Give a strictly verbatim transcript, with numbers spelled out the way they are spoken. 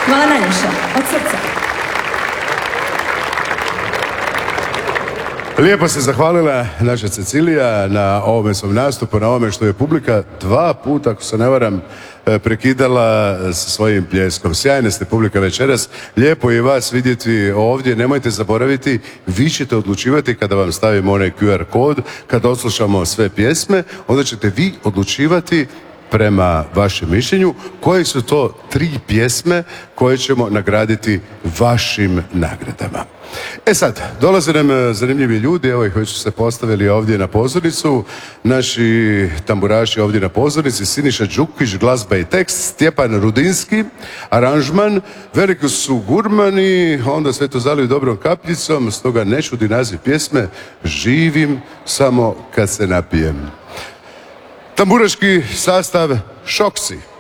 Hvala najljepša, od srca. Lijepo se zahvalila naša Cecilija na ovome svom nastupu, na ovome što je publika dva puta, ako se ne varam, prekidala sa svojim pljeskom. Sjajna ste publika večeras, lijepo je vas vidjeti ovdje, nemojte zaboraviti, vi ćete odlučivati kada vam stavimo onaj Q R kod, kada odslušamo sve pjesme, onda ćete vi odlučivati prema vašem mišljenju koje su to tri pjesme koje ćemo nagraditi vašim nagradama. E sad, dolaze nam zanimljivi ljudi, evo ih već su se postavili ovdje na pozornicu, naši tamburaši ovdje na pozornici, Siniša Đukić, glazba i tekst, Stjepan Rudinski, aranžman, veliki su gurmani, onda sve to zaliju dobrom kapljicom, stoga ne čudi naziv pjesme, živim samo kad se napijem. Tamburaški sastav Šoksi.